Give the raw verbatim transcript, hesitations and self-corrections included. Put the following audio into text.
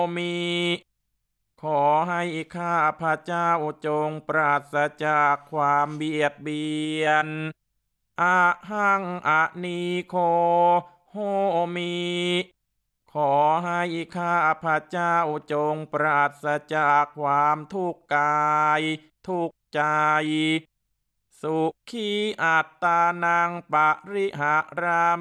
มีขอให้ข้าพระเจ้าจงปราศจากความเบียดเบียนอะหังอะนีโคโหมีขอให้ข้าพระเจ้าจงปราศจากความทุกข์กายทุกข์ใจสุขีอัตตานังปริหารา